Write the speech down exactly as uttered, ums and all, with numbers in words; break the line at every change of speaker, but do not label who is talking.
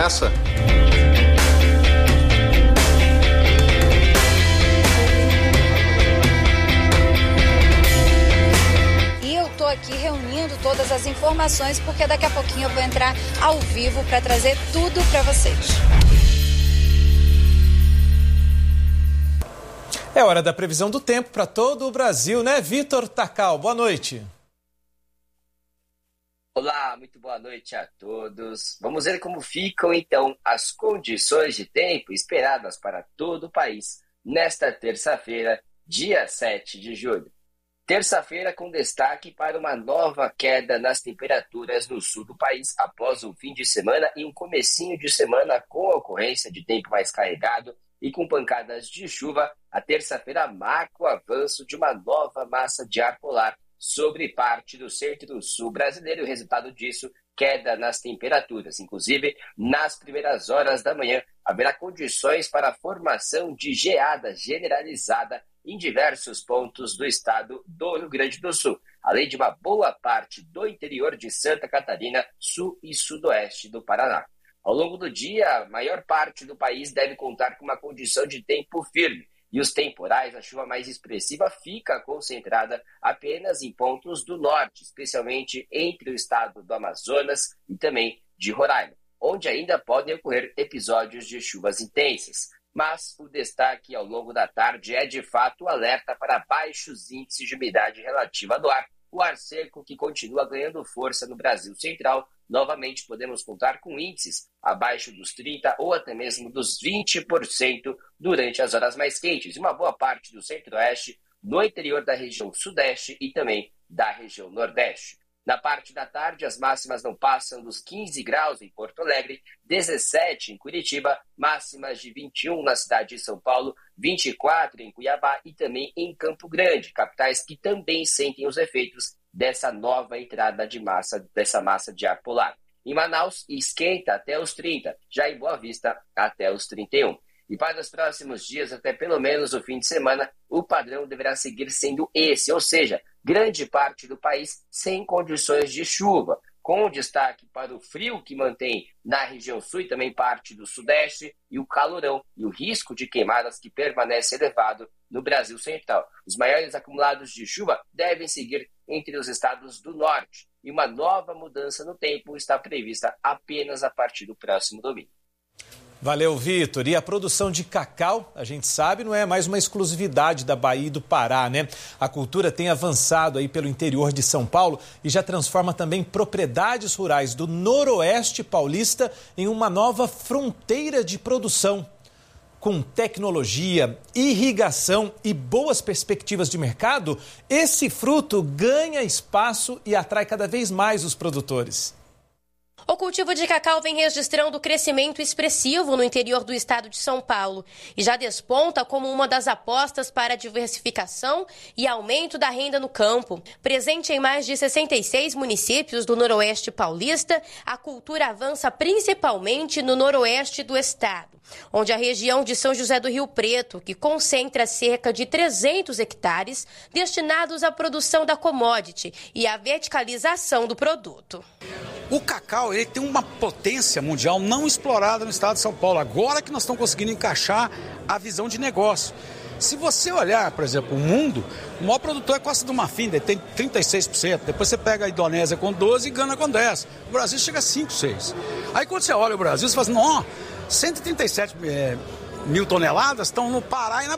essa?
Estou aqui reunindo todas as informações porque daqui a pouquinho eu vou entrar ao vivo para trazer tudo para vocês.
É hora da previsão do tempo para todo o Brasil, né, Vitor Tacal? Boa noite.
Olá, muito boa noite a todos. Vamos ver como ficam, então, as condições de tempo esperadas para todo o país nesta terça-feira, dia sete de julho. Terça-feira com destaque para uma nova queda nas temperaturas no sul do país após o fim de semana e um comecinho de semana com a ocorrência de tempo mais carregado e com pancadas de chuva. A terça-feira marca o avanço de uma nova massa de ar polar sobre parte do centro-sul brasileiro e o resultado disso, queda nas temperaturas. Inclusive, nas primeiras horas da manhã, haverá condições para a formação de geada generalizada em diversos pontos do estado do Rio Grande do Sul, além de uma boa parte do interior de Santa Catarina, sul e sudoeste do Paraná. Ao longo do dia, a maior parte do país deve contar com uma condição de tempo firme, e os temporais, a chuva mais expressiva fica concentrada apenas em pontos do norte, especialmente entre o estado do Amazonas e também de Roraima, onde ainda podem ocorrer episódios de chuvas intensas. Mas o destaque ao longo da tarde é, de fato, o alerta para baixos índices de umidade relativa do ar, o ar seco que continua ganhando força no Brasil Central. Novamente podemos contar com índices abaixo dos trinta por cento ou até mesmo dos vinte por cento durante as horas mais quentes, e uma boa parte do centro-oeste, no interior da região sudeste e também da região nordeste. Na parte da tarde, as máximas não passam dos quinze graus em Porto Alegre, dezessete em Curitiba, máximas de vinte e um na cidade de São Paulo, vinte e quatro em Cuiabá e também em Campo Grande, capitais que também sentem os efeitos dessa nova entrada de massa, dessa massa de ar polar. Em Manaus, esquenta até os trinta, já em Boa Vista, até os trinta e um. E para os próximos dias, até pelo menos o fim de semana, o padrão deverá seguir sendo esse, ou seja, grande parte do país sem condições de chuva, com destaque para o frio que mantém na região sul e também parte do sudeste, e o calorão e o risco de queimadas que permanece elevado no Brasil Central. Os maiores acumulados de chuva devem seguir entre os estados do norte, e uma nova mudança no tempo está prevista apenas a partir do próximo domingo.
Valeu, Vitor. E a produção de cacau, a gente sabe, não é mais uma exclusividade da Bahia e do Pará, né? A cultura tem avançado aí pelo interior de São Paulo e já transforma também propriedades rurais do noroeste paulista em uma nova fronteira de produção. Com tecnologia, irrigação e boas perspectivas de mercado, esse fruto ganha espaço e atrai cada vez mais os produtores.
O cultivo de cacau vem registrando crescimento expressivo no interior do estado de São Paulo e já desponta como uma das apostas para a diversificação e aumento da renda no campo. Presente em mais de sessenta e seis municípios do noroeste paulista, a cultura avança principalmente no noroeste do estado, onde a região de São José do Rio Preto, que concentra cerca de trezentos hectares destinados à produção da commodity e à verticalização do produto.
O cacau ele tem uma potência mundial não explorada no estado de São Paulo. Agora que nós estamos conseguindo encaixar a visão de negócio. Se você olhar, por exemplo, o mundo, o maior produtor é Costa do Marfim, ele tem trinta e seis por cento. Depois você pega a Indonésia com doze por cento e Gana com dez por cento. O Brasil chega a cinco, seis por cento. Aí quando você olha o Brasil, você fala assim, não, cento e trinta e sete é, mil toneladas estão no Pará e na